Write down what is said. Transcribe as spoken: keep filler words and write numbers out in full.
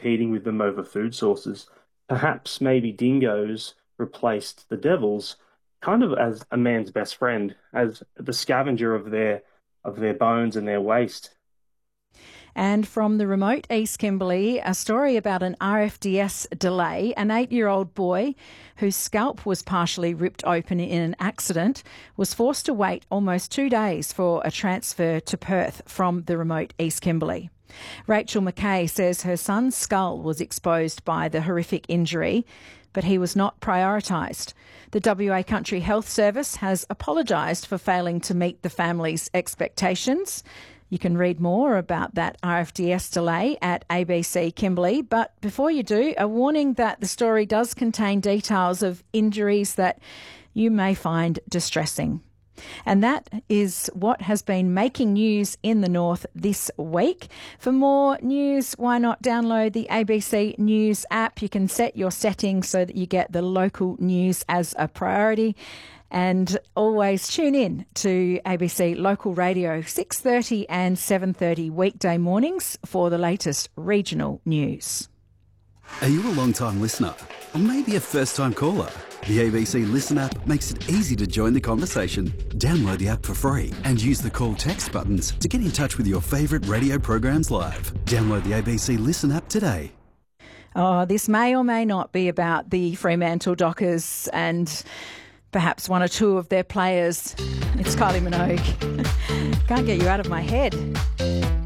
competing with them over food sources. Perhaps maybe dingoes replaced the devils kind of as a man's best friend, as the scavenger of their of their bones and their waste. And from the remote East Kimberley, a story about an R F D S delay. An eight-year-old boy whose scalp was partially ripped open in an accident was forced to wait almost two days for a transfer to Perth from the remote East Kimberley. Rachel McKay says her son's skull was exposed by the horrific injury, but he was not prioritised. The W A Country Health Service has apologised for failing to meet the family's expectations. You can read more about that R F D S delay at A B C Kimberley. But before you do, a warning that the story does contain details of injuries that you may find distressing. And that is what has been making news in the north this week. For more news, why not download the A B C News app? You can set your settings so that you get the local news as a priority. And always tune in to A B C Local Radio, six thirty and seven thirty weekday mornings for the latest regional news. Are you a long-time listener? Or maybe a first-time caller? The A B C Listen app makes it easy to join the conversation. Download the app for free and use the call text buttons to get in touch with your favourite radio programs live. Download the A B C Listen app today. Oh, this may or may not be about the Fremantle Dockers and perhaps one or two of their players. It's Kylie Minogue. Can't get you out of my head.